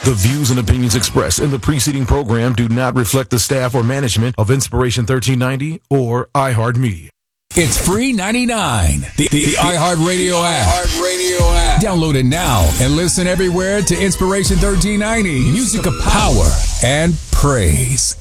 The views and opinions expressed in the preceding program do not reflect the staff or management of Inspiration 1390 or iHeartMedia. It's free 99. The iHeartRadio app. Download it now and listen everywhere to Inspiration 1390. Music of power and praise.